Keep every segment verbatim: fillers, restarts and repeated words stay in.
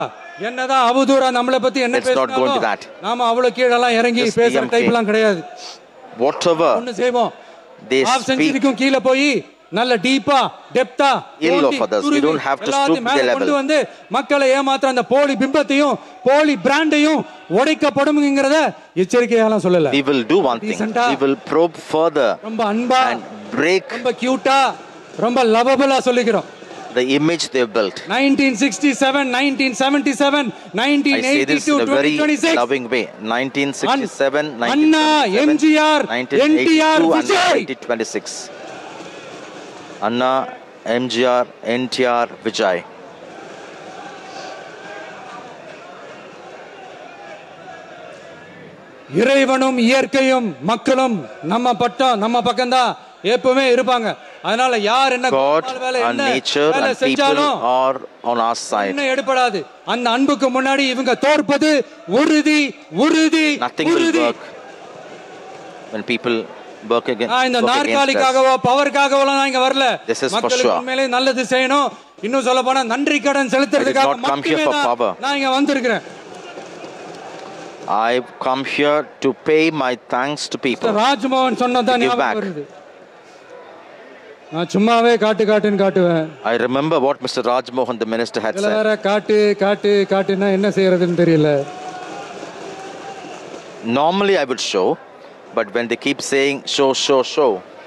என்னதான் அவதூறா நம்மளை பத்தி என்ன பேசினாலும் நாம அவ்வளவு கீழெல்லாம் இறங்கி பேசுற டைப்லாம் கிடையாது. Whatever ஒன்னு செய்வோம், they ஆஃப் செஞ்சுரிக்கும் கீழே போய் நல்ல டீப்பா டெப்தா ill of others. We don't have to stoop their level. கொண்டு வந்து மக்களை ஏமாத்துற அந்த போலி பிம்பத்தையும் போலி பிராண்டையும் உடைக்கப்படும்ங்கறத எச்சரிக்கையாலாம் சொல்லல. We will do one thing. We will probe further ரொம்ப அன்பா and break ரொம்ப கியூட்டா ரொம்ப லவபிளா சொல்லிக்கிறோம். the image they have built. nineteen sixty-seven, nineteen seventy-seven, nineteen eighty-two, twenty twenty-six. Loving way. nineteen sixty-seven, Anna, M G R, N T R, Vijay. twenty twenty-six. Anna, M G R, N T R, Vijay. இறைவனும் இயற்கையும் மக்களும் நம்ம பட்டம் நம்ம பக்கம்தான் எப்பவுமே இருப்பாங்க. அதனால யார் என்ன God and nature and people are on our side. என்ன எடுபடாது. அந்த அன்புக்கு முன்னாடி இவங்க தோற்பது உறுதி உறுதி. Nothing will work when people work against us. இந்த நாற்காலிக்காகவோ பவர்க்காகவோ நான் இங்க வரல. மக்களுக்கு உண்மையிலே நல்லது செய்யணும். இன்னும் சொல்ல போனா நன்றி கடன் செலுத்துறதுக்காக மட்டுமே நான் இங்க வந்திருக்கிறேன். I've come here to pay my thanks to people. Rajmohan சொன்னதா ஞாபகம் வருது. நான் சும்மாவே காட்டு காட்டுன்னு காட்டுவேன். I remember what Mister Rajmohan the minister had said. எல்லார காட்டு காட்டு காட்டுனா என்ன செய்யறதுன்னு தெரியல. Normally I would show, but when they keep saying show show show.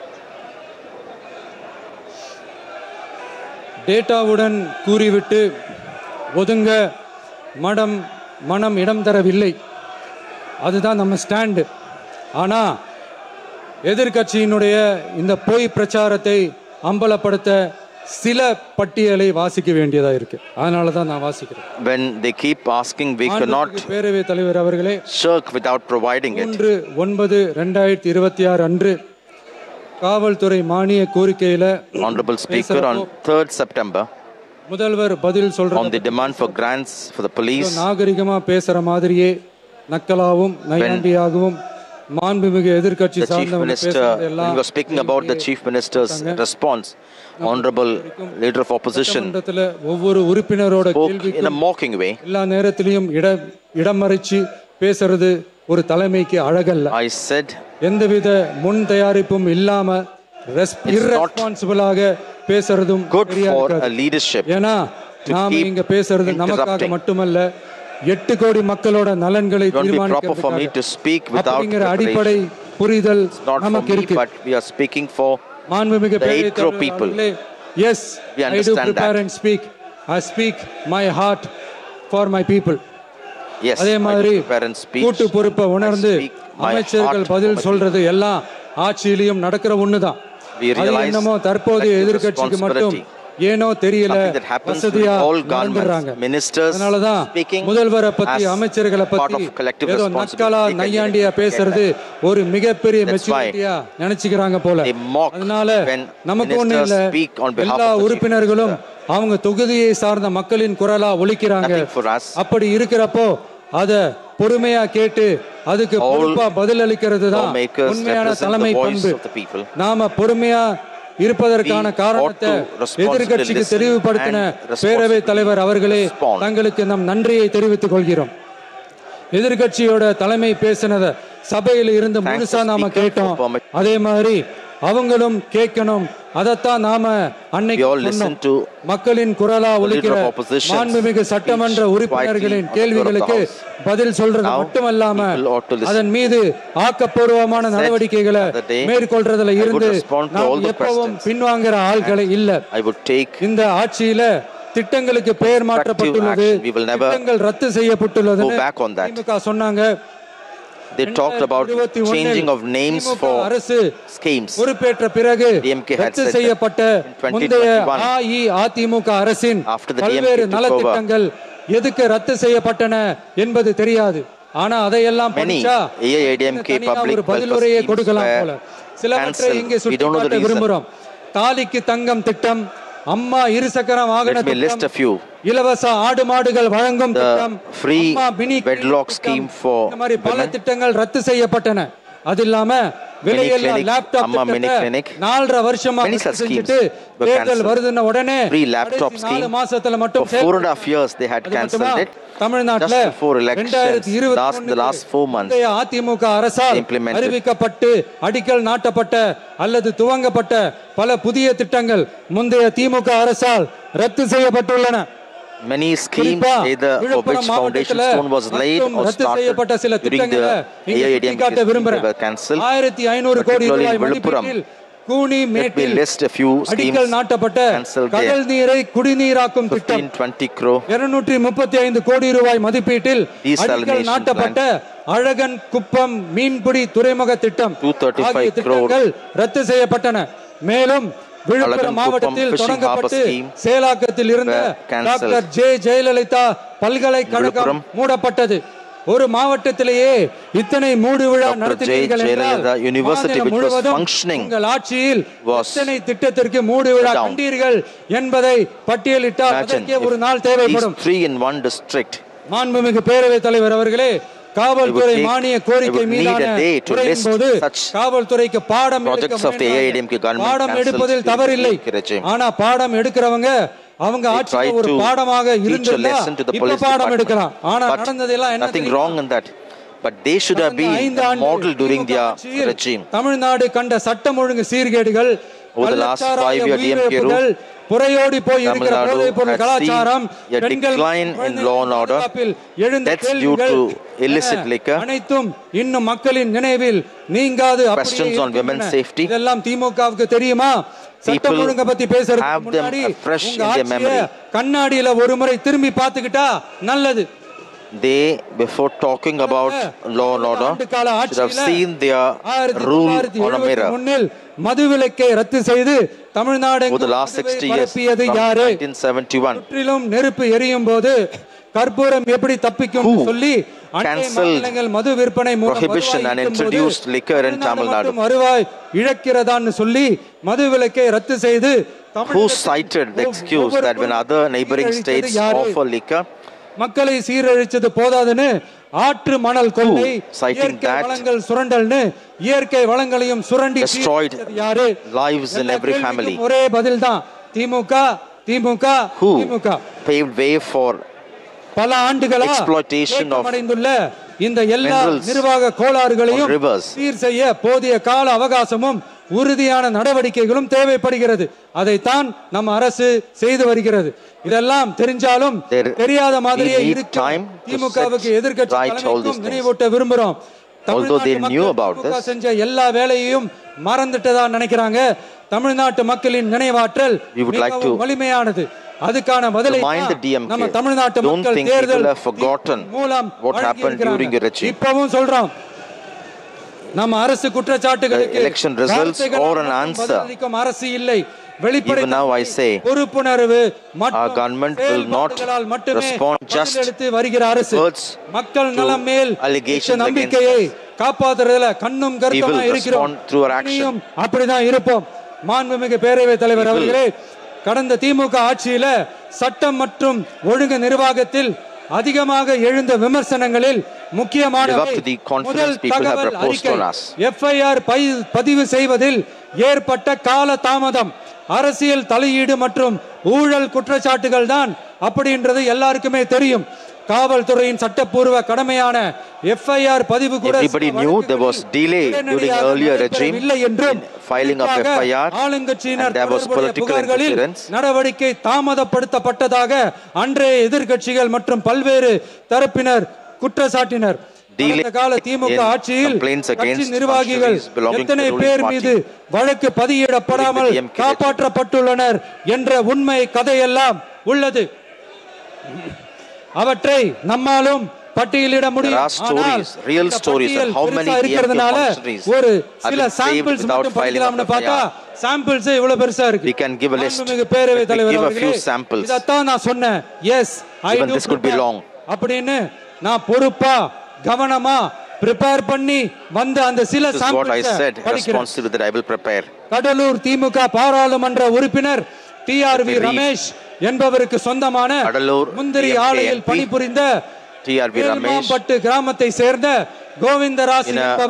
டேட்டாவுடன் கூறிவிட்டு ஒதுங்க மடம் மனம் இடம் தரவில்லை. அதுதான் நம்ம ஸ்டாண்டு. ஆனா எதிர்கட்சியினுடைய இந்த பொய் பிரச்சாரத்தை அம்பலப்படுத்த சில பட்டியலை வாசிக்க வேண்டியதா இருக்கு. அதனால தான் நான் வாசிக்கிறேன். When they keep asking, we cannot பேரவை தலைவர் அவர்களே shirk without providing it. மூன்று ஒன்பது இரண்டாயிரத்தி இருபத்தி ஆறு அன்று காவல்துறை மானிய கோரிக்கையில Honorable Speaker, on third September முதல்வர் பதில் சொல்றார். On the demand for grants for the police, நாகரிகமா பேசுற மாதிரியே நக்கலாவும் நையாண்டியாகவும் மாண்புமிகு எதிர்க்கட்சி சார்ந்தவங்க பேசுறதெல்லாம் we were speaking about the chief minister's response. Honorable leader of opposition ஒவ்வொரு உறுப்பினரோட கேள்விக்கு in a mocking way. எல்லா நேரத்திலும் இட இடமறிச்சு பேசுறது ஒரு தலைமைக்கு அழகல்ல. I said எந்தவித முன் தயாரிப்பும் இல்லாம irresponsible-ஆக பேசுறதும் good for a leadership. ஏனா நாம இங்க பேசுறது நமக்காக மட்டுமல்ல, எட்டு கோடி மக்களோட நலன்களை தீர்மானிக்கிறதுக்காக அடிப்படை புரிதல் நமக்கு இருக்கு. But we are speaking for மாண்புமிகு eight crore people. Yes, I do prepare and speak. I speak my heart for my people. Yes, அதே மாதிரி கூட்டு பொறுப்பை உணர்ந்து அமைச்சர்கள் பதில் சொல்றது எல்லாம் ஆட்சியிலும் நடக்கிற ஒண்ணுதான். என்னமோ தற்போதைய எதிர்க்கட்சிக்கு மட்டும் ஏனோ தெரியல வசதியா நடந்துறாங்க. அதனாலதான் முதல்வரை பத்தி அமைச்சர்களை பத்தி ஏதோ நக்கலா நையாண்டியா பேசுறது ஒரு மிகப்பெரிய மெச்சூரிட்டியா நினைச்சுக்கிறாங்க போல. அதனால நமக்கு ஒண்ணு இல்ல, எல்லா உறுப்பினர்களும் அவங்க தொகுதியை சார்ந்த மக்களின் குரலா ஒலிக்கிறாங்க. அப்படி இருக்கிறப்போ அத பொறுமையா கேட்டு அதுக்கு பொறுப்பா பதில் அளிக்கிறது தான் உண்மையான தலைமை பண்பு. நாம பொறுமையா இருப்பதற்கான காரணத்தை எதிர்கட்சிக்கு தெரிவுபடுத்தின பேரவை தலைவர் அவர்களே தங்களுக்கு நம் நன்றியை தெரிவித்துக் கொள்கிறோம். எதிர்கட்சியோட தலைமை பேசினத சபையில் இருந்து முழுசா நாம கேட்டோம். அதே மாதிரி அவங்களும் கேட்கணும். அதத்தான் நாம அன்னைக்கு மக்களின் குரலா ஒலிக்கிற மாண்புமிகு சட்டமன்ற உறுப்பினர்களின் கேள்விகளுக்கு பதில் சொல்றது மட்டுமல்லாம அதன் மீது ஆக்கப்பூர்வமான நடவடிக்கைகளை மேற்கொள்றதுல இருந்து நாம் எப்பவும் பின்வாங்குற ஆள்களை இல்ல. இந்த ஆட்சியில திட்டங்களுக்கு பெயர் மாற்றப்பட்டுள்ளது, திட்டங்கள் ரத்து செய்யப்பட்டுள்ளது திமுக சொன்னாங்க. They talked about changing of names for schemes. பொறுப்பேற்ற பிறகு ரத்து செய்யப்பட்ட முந்தைய அஇஅதிமுக அரசின் பல்வேறு நலத்திட்டங்கள் எதுக்கு ரத்து செய்யப்பட்டன என்பது தெரியாது. ஆனா அதையெல்லாம் படிச்சா ஒரு பதிலுரையை கொடுக்கலாம் போல. சிலவற்றை இங்கே சுட்டிக்காட்ட விரும்புகிறோம். தாலிக்கு தங்கம் திட்டம், அம்மா இருசக்கர வாகன திட்டம், இலவச ஆடு மாடுகள் வழங்கும் திட்டம், free wedlock scheme for இந்த மாதிரி பல திட்டங்கள் ரத்து செய்யப்பட்டன. அது இல்லாம விலையில்லா லேப்டாப் நாலரை வருஷமா செஞ்சுட்டு தேர்தல் வருதுன்ன உடனே நாலு மாசத்துல மட்டும் தமிழ்நாட்டுல இரண்டாயிரத்தி இருபத்தி அதிமுக அரசால் அறிவிக்கப்பட்டு அடிக்கல் நாட்டப்பட்ட அல்லது துவங்கப்பட்ட பல புதிய திட்டங்கள் முந்தைய திமுக அரசால் ரத்து செய்யப்பட்டுள்ளன. Many schemes, either for which foundation stone was laid or started during the A I A D M K scheme, they were cancelled. Particularly in Viluppuram, let me list a few schemes cancelled there. fifteen to twenty crore. இருநூற்று முப்பத்தி ஐந்து கோடி ரூபாய் மதிப்பீட்டில் அடிக்கல் நாட்டப்பட்ட அழகன் குப்பம் மீன்பிடி துறைமுக திட்டம் ஆகிய திட்டங்கள் ரத்து செய்யப்பட்டன. மேலும் விழுப்புரம் மாவட்டத்தில் தொடங்கப்பட்டு செயலாக்கத்தில் இருந்த டாக்டர் ஜே ஜெயலலிதா பல்கலைக்கழகம் மூடப்பட்டது. ஒரு மாவட்டத்திலேயே இத்தனை மூடு விழா நடத்தினீர்கள் என்றால் முழுவதும் உங்கள் ஆட்சியில் எத்தனை திட்டத்திற்கு மூடு விழா கண்டீர்கள் என்பதை பட்டியலிட்டால் அதற்கே ஒரு நாள் தேவைப்படும். மாண்புமிகு பேரவைத் தலைவர் அவர்களே, காவல்துறை மானிய கோரிக்கை மீதான உரையின் போது காவல்துறைக்கு பாடம் பாடம் எடுப்பதில் தவறில்லை. ஆனா பாடம் எடுக்கிறவங்க அவங்க ஆட்சியில ஒரு பாடமாக இருந்திருந்தா இப்ப பாடம் எடுக்கலாம். ஆனா நடந்ததெல்லாம் என்ன தெரியுமா? But they should have been a model during their regime. Tamil Nadu கண்ட சட்டம் ஒழுங்கு சீர்கேடுகள், over the last five year D M K rule, புறையோடி போய் இருக்கிற போதைப் பொருள் கலாச்சாரம், a decline in law and order, that's due to illicit liquor, அனைத்தும் இன்னும் மக்களின் நினைவில் நீங்காது. questions on women's safety, இதெல்லாம் திமுகவுக்கு தெரியுமா? சட்டம் ஒழுங்கு பத்தி பேசுறதுக்கு முன்னாடி உங்க ஆட்சியை கண்ணாடியில ஒரு முறை திரும்பி பார்த்துக்கிட்டா நல்லது. They, before talking about law and order, should have seen their rule on a mirror. மதுவிலக்கை ரத்து செய்து Tamil Nadu over the last sixty years from nineteen seventy-one, முற்றிலும் நெருப்பு எரியும் போது கற்பூரம் எப்படி தப்பிக்கும் சொல்லி cancelled மது விற்பனை prohibition and introduced liquor in Tamil Nadu. வருவாய் இழக்கிறதான்னு சொல்லி மதுவிலக்கை ரத்து செய்து who cited the excuse that when other neighboring states offer liquor, மக்களை சீரழிச்சது போதாதுன்னு ஆற்று மணல் கொள்ளை, இயற்கை வளங்கள் சுரண்டல்னு இயற்கை வளங்களையும் சுரண்டி யாரு? lives in every family. ஒரே பதில் தான் DMK DMK DMK. paved way for பல ஆண்டுகளா exploitation of அடைந்துள்ள இந்த எல்லா நிர்வாக கோளாறுகளையும் சீர் செய்ய போதிய கால அவகாசமும் உறுதியான நடவடிக்கைகளும் தேவைப்படுகிறது. அதைத்தான் நம்ம அரசு செய்து வருகிறது. இதெல்லாம் தெரிஞ்சாலும் தெரியாத மாதிரியே இருக்கும் திமுகவுக்கு எதிர்க்கட்சி நினைவூட்ட விரும்புறோம். செஞ்ச எல்லா வேலையையும் மறந்துட்டதா நினைக்கிறாங்க. தமிழ்நாட்டு மக்களின் நினைவாற்றல் வலிமையானது. அதுக்கான பதிலை நம்ம தமிழ்நாட்டு மக்கள் தேர்தல் மூலம் இப்பவும் சொல்றோம். நம்ம அரசு குற்றச்சாட்டுகளுக்கு election results or an answer. அரசு இல்லை. வெளிப்படை now I say பொறுப்புணர்வு our government will not respond just எடுத்து வருகிற அரசு மக்கள் நலம் மேல் நம்பிக்கையை காப்பாற்றுறதுல கண்ணும் கருத்துமா இருக்கிறோம். அப்படிதான் இருப்போம். மாண்புமிகு பேரவைத் தலைவர் அவர்களே, கடந்த திமுக ஆட்சியில சட்டம் மற்றும் ஒழுங்கு நிர்வாகத்தில் அதிகமாக எழுந்த விமர்சனங்களில் முக்கியமான முதல் தகவல் அறிக்கை எஃப் ஐ ஆர் பதிவு செய்வதில் ஏற்பட்ட கால தாமதம், அரசியல் தலையீடு மற்றும் ஊழல் குற்றச்சாட்டுகள் தான் அப்படின்றது எல்லாருக்குமே தெரியும். காவல்துறையின் சட்டப்பூர்வ கடமையான எஃப் ஐ ஆர் பதிவு கூட இல்லை என்றும் ஆளுங்கட்சியினர் புகார்களில் நடவடிக்கை தாமதப்படுத்தப்பட்டதாக அன்றைய எதிர்க்கட்சிகள் மற்றும் பல்வேறு தரப்பினர் குற்றச்சாட்டினர். கால திமுக ஆட்சியில் கட்சி நிர்வாகிகள் எத்தனை பேர் மீது வழக்கு பதியிடப்படாமல் காப்பாற்றப்பட்டுள்ளனர் என்ற உண்மை கதையெல்லாம் உள்ளது. அவற்றை நம்மாலும் பட்டியலிட முடியும். ஒரு சில சாம்பிள்ஸ் மட்டும் படிக்கலாம்னு பார்த்தா சாம்பிள்ஸ் இவ்வளவு பெருசா இருக்கு. We can give a list. பேரவைத் தலைவர் give a few samples. இதத்தான் நான் சொன்னேன். S I do this could be long. அப்படின்னு நான் பொறுப்பா கவனமா prepare பண்ணி வந்த அந்த சில சாம்பிள்ஸ் படிக்கிறேன். கடலூர் திமுக பாராளுமன்ற உறுப்பினர் டி ஆர் வி ரமேஷ் என்பவருக்கு சொந்தமான முந்திரி ஆலையில் பணிபுரிந்த பட்டு கிராமத்தை சேர்ந்த கோவிந்தராஜ் என்பவர்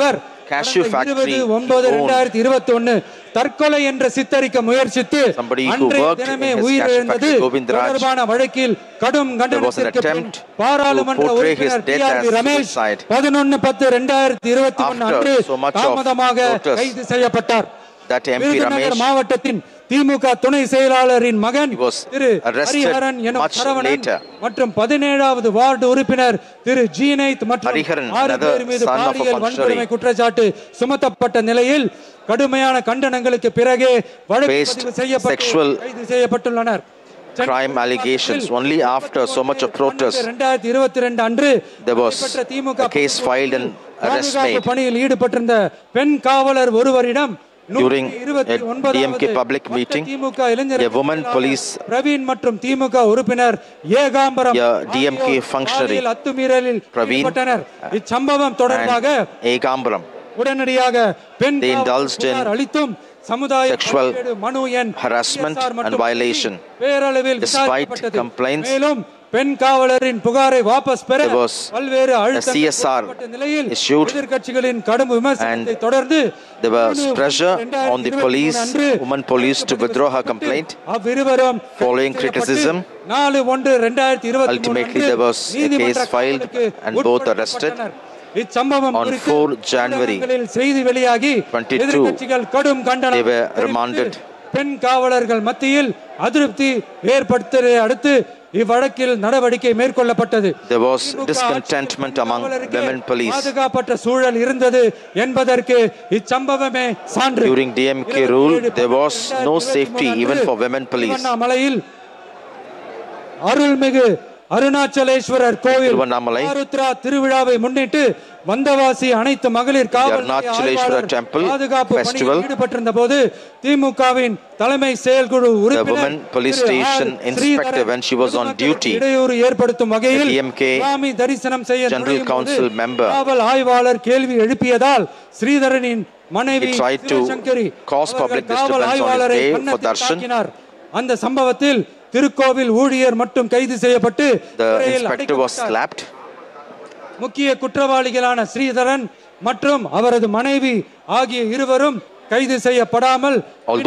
cashew factory ஒன்பது இரண்டாயிரத்து இருபத்தி ஒன்று தற்கொலை என்று சித்தரிக்க முயற்சித்து அன்றைய தினமே உயிரிழந்தது தொடர்பான வழக்கில் கடும் கண்டனத்திற்கு பாராளுமன்ற உறுப்பினர் டி ஆர் பி ரமேஷ் பதினொன்று பத்து இரண்டாயிரத்து இருபத்தி ஒன்று அன்று தாமதமாக கைது செய்யப்பட்டார். விருதுநகர் மாவட்டத்தின் திமுக துணை செயலாளரின் மகன் திரு ஹரிஹரன் எனும் சரவணன் மற்றும் பதினேழாவது வார்டு உறுப்பினர் திரு ஜீனைத் மற்றும் ஆறு பேர் மீது பாலியல் வன்கொடுமை குற்றச்சாட்டு சுமத்தப்பட்ட நிலையில் கடுமையான கண்டனங்களுக்கு பிறகே வழக்கு பதிவு செய்யப்பட்டு கைது செய்யப்பட்டுள்ளனர். crime allegations only after so much of protest இரண்டாயிரத்து இருபத்தி இரண்டு அன்று there was a case filed and arrest made பணியில் ஈடுபட்டிருந்த பெண் காவலர் ஒருவரிடம் during a D M K public meeting a woman police Praveen மற்றும் திமுக உறுப்பினர் Ekambaram D M K functionary அத்துமீறலில் ஈடுபட்டனர். இச்சம்பவம் தொடர்பாக ஏகாம்பரம் உடனடியாக பெண் they indulged in அளித்தும் சமுதாய sexual மனு எண் harassment and violation பேரளவில் despite complaints. மேலும் பெண் காவலரின் புகாரை வாபஸ் பெற பல்வேறு C S R நிலையில் issued எதிர்க்கட்சிகளின் கடும் விமர்சனத்தை தொடர்ந்து there was pressure on the police woman police to withdraw her complaint அவ்விருவரும் following criticism. நாலு ஒன்று இரண்டாயிரத்து இருபத்தி மூன்று Ultimately there was a case filed and both arrested. இச்சம்பவம் on fourth January செய்தி வெளியாகி எதிர்க்கட்சிகள் கடும் கண்டனம் they were remanded. பெண் காவலர்கள் மத்தியில் அதிருப்தி ஏற்படுத்தியதை அடுத்து இவ்வழக்கில் நடவடிக்கை மேற்கொள்ளப்பட்டது. There was discontentment among women police. பாதுகாப்பற்ற சூழல் இருந்தது என்பதற்கு இச்சம்பவமே சான்று. During D M K rule there was no safety even for women police. திருவண்ணாமலையில் அருள்மிகு அருணாச்சலேஸ்வரர் கோவில் ஆருத்ரா திருவிழாவை முன்னிட்டு வந்தவாசி அனைத்து மகளிர் காவல் பாதுகாப்பு பணியில் ஈடுபட்டிருந்த போது திமுகவின் தலைமை செயற்குழு உறுப்பினர் இடையூறு ஏற்படுத்தும் வகையில் சுவாமி தரிசனம் செய்ய காவல் ஆய்வாளர் கேள்வி எழுப்பியதால் ஸ்ரீதரனின் மனைவி சிவசங்கரி காவல் ஆய்வாளரை தாக்கினார். அந்த சம்பவத்தில் திருக்கோவில் ஊழியர் மட்டும் கைது செய்யப்பட்டு முக்கிய குற்றவாளிகளான ஸ்ரீதரன் மற்றும் அவரது மனைவி ஆகிய இருவரும் கைது செய்யப்படாமல்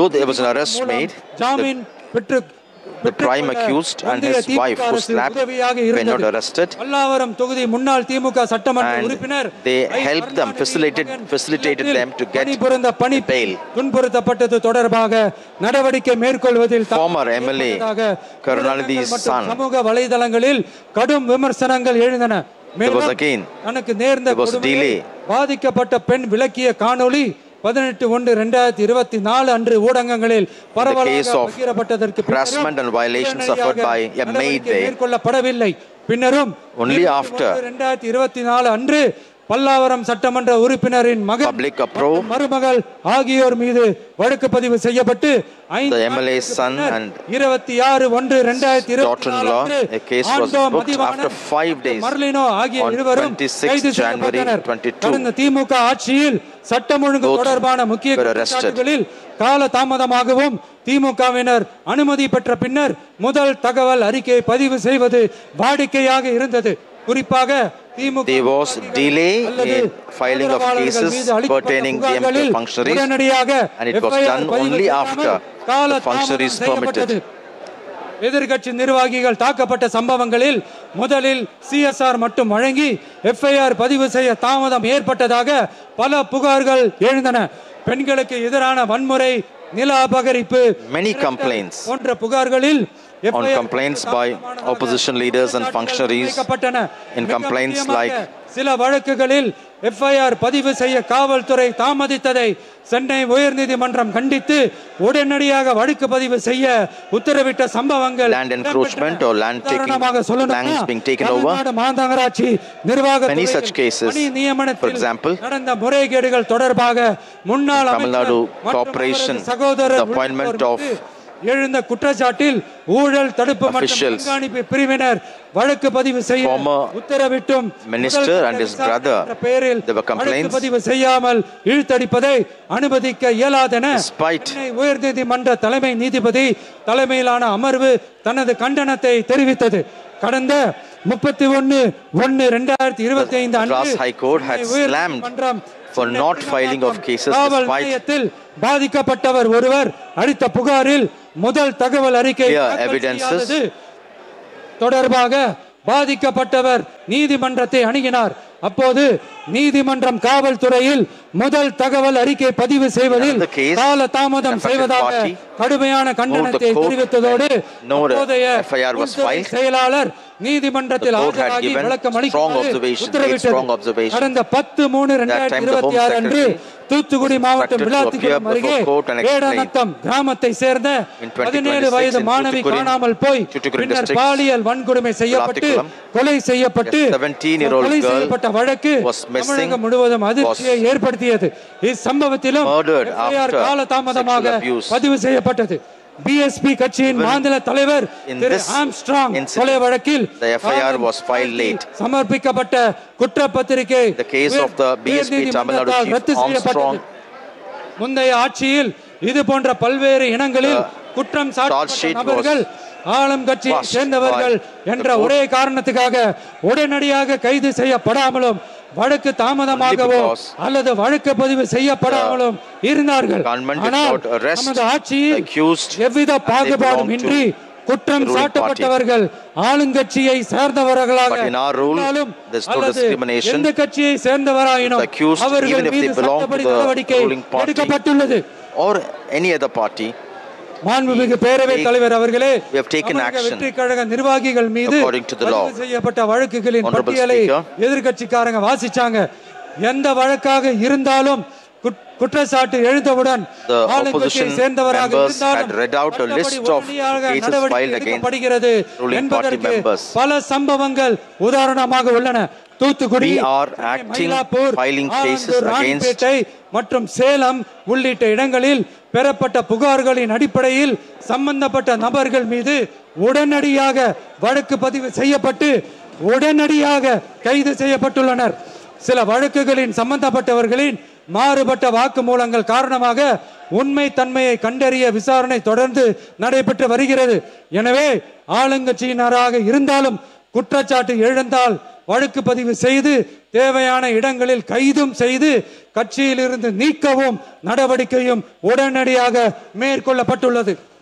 ஜாமீன் பெற்று the prime accused and his wife who slapped were not arrested. Pallavaram தொகுதி முன்னாள் திமுக சட்டமன்ற உறுப்பினர் they helped them facilitated facilitated them to get bail. துன்புறுத்தப்பட்டது தொடர்பாக நடவடிக்கை மேற்கொள்வதில் former M L A Karunanidhi's son சமூக வலைதளங்களில் கடும் விமர்சனங்கள் எழுந்தன. மேலும் தனக்கு நேர்ந்த கொடுமையை பாதிக்கப்பட்ட பெண் விளக்கிய காணொளி பதினெட்டு ஒன்று இரண்டாயிரத்து இருபத்தி நாலு அன்று ஊடகங்களில் பரவலாக பகிரப்பட்டதற்கு மேற்கொள்ளப்படவில்லை. பின்னரும் இரண்டாயிரத்து இருபத்தி நாலு அன்று பல்லாவரம் சட்டமன்ற உறுப்பினரின் மகன் மருமகள் ஆகியோர் மீது வழக்கு பதிவு செய்யப்பட்டு இருபத்தி ஆறு ஒன்று இரண்டாயிரத்து இருபத்தி நாலு மர்லினோ ஆகிய இருவரும் கைது செய்யப்பட்டனர். கடந்த திமுக ஆட்சியில் சட்டம் ஒழுங்கு தொடர்பான முக்கிய குற்றச்சாட்டுகளில் கால தாமதமாகவும் திமுகவினர் அனுமதி பெற்ற பின்னர் முதல் தகவல் அறிக்கை பதிவு செய்வது வாடிக்கையாக இருந்தது. குறிப்பாக there was delay in filing of cases pertaining D M K functionaries and it was done only after the functionaries permitted. எதிர்க்கட்சி நிர்வாகிகள் தாக்கப்பட்ட சம்பவங்களில் முதலில் C S R மட்டும் வழங்கி F I R பதிவு செய்ய தாமதம் ஏற்பட்டதாக பல புகார்கள் எழுந்தன. பெண்களுக்கு எதிரான வன்முறை, நில அபகரிப்பு many complaints போன்ற புகார்களில் on complaints by opposition leaders and functionaries in complaints like சில வழக்குகளில் F I R பதிவு செய்ய காவல்துறை தாமதித்ததை சென்னை உயர்நீதிமன்றம் கண்டித்து உடனடியாக வழக்கு பதிவு செய்ய உத்தரவிட்ட சம்பவங்கள் land encroachment or land taking lands being taken over மாநகராட்சி நிர்வாக many such cases for example நடந்த முறைகேடுகள் தொடர்பாக முன்னாள் Tamil Nadu corporation the appointment of எழுந்த குற்றச்சாட்டில் ஊழல் தடுப்பு மற்றும் கண்காணிப்பு பிரிவினர் வழக்கு பதிவு செய்ய உத்தரவிட்டும் minister and his brother there were complaints பதிவு செய்யாமல் இழுத்தடிப்பதை அனுமதிக்க இயலாதென உயர்நீதிமன்ற தலைமை நீதிபதி தலைமையிலான அமர்வு தனது கண்டனத்தை தெரிவித்தது. கடந்த முப்பத்தி ஒன்று ஒன்று இரண்டாயிரத்து இருபத்தி ஐந்து அன்று High Court had slammed for not filing of cases காவல் நிலையத்தில் பாதிக்கப்பட்டவர் ஒருவர் அளித்த புகாரில் முதல் தகவல் அறிக்கை evidences தொடர்பாக பாதிக்கப்பட்டவர் நீதிமன்றத்தை அணுகினார். அப்போது நீதிமன்றம் காவல்துறையில் முதல் தகவல் அறிக்கை பதிவு செய்வதில் கால தாமதம் செய்வதாக கடுமையான கண்டனத்தை தெரிவித்ததோடு செயலாளர் நீதிமன்றத்தில் ஆஜராகி விளக்கம் அளிக்குமாறு உத்தரவிட்டது. கடந்த பத்து மூணு இரண்டாயிரத்தி இருபத்தி ஆறு அன்று தூத்துக்குடி மாவட்டம் விளாத்திக்குளம் அருகே வேடநத்தம் கிராமத்தை சேர்ந்த பதினேழு வயது மாணவி காணாமல் போய் பின்னர் பாலியல் வன்கொடுமை செய்யப்பட்டு கொலை செய்யப்பட்டு கொலை செய்யப்பட்ட வழக்கு தமிழகம் முழுவதும் அதிர்ச்சியை ஏற்படுத்தியது. இச்சம்பவத்திலும் காலதாமதமாக பதிவு செய்யப்பட்டது. பிஎஸ்பி கட்சியின் மாநில தலைவர் திரு ஆம்ஸ்ட்ராங் கொலை வழக்கில் சமர்ப்பிக்கப்பட்ட குற்றப்பத்திரிகை ரத்து செய்யப்பட்டது. முந்தைய ஆட்சியில் இது போன்ற பல்வேறு இனங்களில் குற்றம் சாட்டப்பட்ட நபர்கள் ஆளும் கட்சியை சேர்ந்தவர்கள் என்ற ஒரே காரணத்துக்காக உடனடியாக கைது செய்யப்படாமலும் வழக்கு தாமதமாகவோ அல்லது வழக்கு பதிவு செய்யப்படாமலும் இருந்தார்கள். ஆனால் நமது ஆட்சியில் எவ்வித பாகுபாடும் இன்றி குற்றம் சாட்டப்பட்டவர்கள் ஆளுங்கட்சியை சேர்ந்தவர்களாக இருந்தாலும் அல்லது எந்த கட்சியை சேர்ந்தவராயினும் அவர்கள் மீது சட்டப்படி நடவடிக்கை எடுக்கப்பட்டுள்ளது. மாண்புமிகு பேரவைத் தலைவர் அவர்களே, வெற்றி கழக நிர்வாகிகள் மீது செய்யப்பட்ட வழக்குகளின் பட்டியலை எதிர்கட்சிக்காரங்க வாசிச்சாங்க. எந்த வழக்காக இருந்தாலும் குற்றச்சாட்டு எழுந்தவுடன் ஆளுங்கட்சியை சேர்ந்தவராக இருந்தாலும் நடவடிக்கை எடுக்கப்படுகிறது என்பதற்கு பல சம்பவங்கள் உதாரணமாக உள்ளன. தூத்துக்குடி, மயிலாப்பூர், ராணிப்பேட்டை மற்றும் சேலம் உள்ளிட்ட இடங்களில் பெறப்பட்ட புகார்களின் அடிப்படையில் சம்பந்தப்பட்ட நபர்கள் மீது உடனடியாக வழக்கு பதிவு செய்யப்பட்டு உடனடியாக கைது செய்யப்பட்டுள்ளனர். சில வழக்குகளின் சம்பந்தப்பட்டவர்களின் மாறுபட்ட வாக்குமூலங்கள் காரணமாக உண்மை தன்மையை கண்டறிய விசாரணை தொடர்ந்து நடைபெற்று வருகிறது. எனவே ஆளுங்கட்சியினராக இருந்தாலும் குற்றச்சாட்டு எழுந்தால் வழக்கு பதிவு செய்து தேவையான இடங்களில் கைதும் செய்து கட்சியில் இருந்து நீக்கவும் நடவடிக்கையும் உடனடியாக மேற்கொள்ளப்பட்டுள்ளது.